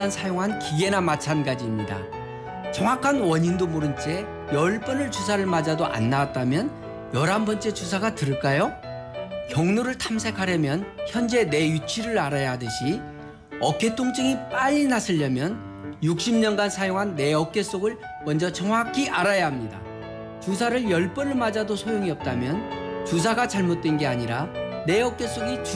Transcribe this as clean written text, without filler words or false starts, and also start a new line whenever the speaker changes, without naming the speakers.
사용한 기계나 마찬가지입니다. 정확한 원인도 모른 채 10번을 주사를 맞아도 안 나았다면 11번째 주사가 들을까요? 경로를 탐색하려면 현재 내 위치를 알아야 하듯이 어깨 통증이 빨리 낫으려면 60년간 사용한 내 어깨 속을 먼저 정확히 알아야 합니다. 주사를 10번을 맞아도 소용이 없다면 주사가 잘못된 게 아니라 내 어깨 속이